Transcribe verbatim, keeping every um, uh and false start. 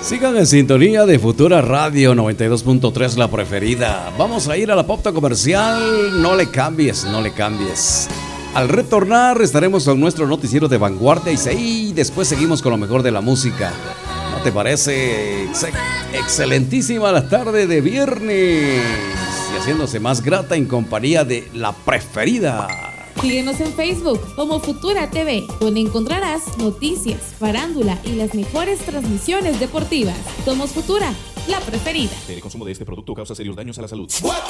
Sigan en sintonía de Futura Radio noventa y dos punto tres, la preferida. Vamos a ir a la pauta comercial. No le cambies, no le cambies. Al retornar estaremos con nuestro noticiero de vanguardia y sí, después seguimos con lo mejor de la música. ¿No te parece Ex excelentísima la tarde de viernes? Y haciéndose más grata en compañía de la preferida. Síguenos en Facebook como Futura T V, donde encontrarás noticias, farándula y las mejores transmisiones deportivas. Somos Futura, la preferida. El consumo de este producto causa serios daños a la salud.